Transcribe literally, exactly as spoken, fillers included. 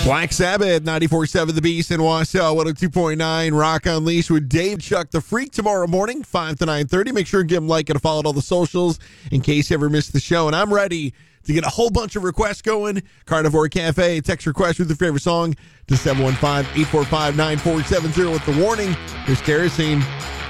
Black Sabbath, ninety-four point seven The Beast in Wausau, one oh two point nine Rock Unleashed with Dave Chuck the Freak tomorrow morning, five to nine thirty. Make sure to give him a like and a follow on all the socials in case you ever missed the show. And I'm ready to get a whole bunch of requests going. Carnivore Cafe, text request with your favorite song to seven one five, eight four five, nine four seven zero with the warning, there's kerosene.